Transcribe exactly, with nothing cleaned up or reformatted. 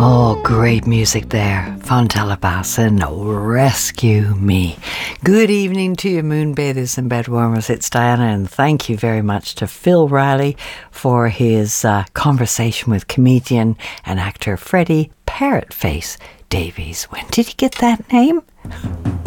Oh, great music there. Fontella and Rescue Me. Good evening to you, moonbathers and bedwarmers. It's Diana, and thank you very much to Phil Riley for his uh, conversation with comedian and actor Freddie Parrotface Davies. When did he get that name?